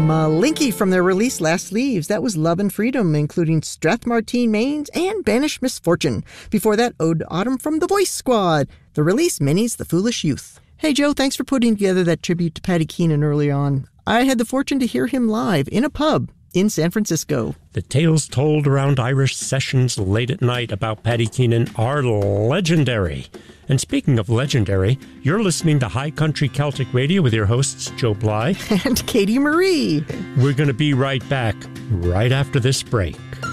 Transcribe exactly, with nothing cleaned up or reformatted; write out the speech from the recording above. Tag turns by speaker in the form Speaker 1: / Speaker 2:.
Speaker 1: Malinky from their release Last Leaves. That was Love and Freedom, including Strathmartine Mains and Banished Misfortune. Before that, Ode to Autumn from the Voice Squad. The release, Minnie's The Foolish Youth. Hey, Joe, thanks for putting together that tribute to Paddy Keenan early on. I had the fortune to hear him live in a pub in San Francisco.
Speaker 2: The tales told around Irish sessions late at night about Paddy Keenan are legendary. And speaking of legendary, you're listening to High Country Celtic Radio with your hosts, Joe Bly
Speaker 1: and Katie Marie.
Speaker 2: We're going to be right back right after this break.